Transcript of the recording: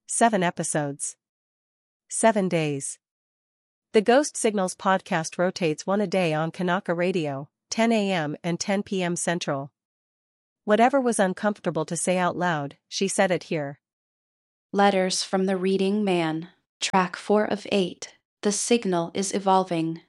7 episodes. 7 days. The Ghost Signals podcast rotates one a day on Kanaka Radio, 10 a.m. and 10 p.m. Central. Whatever was uncomfortable to say out loud, she said it here. Letters from the Reading Man, track 4 of 8. The signal is evolving.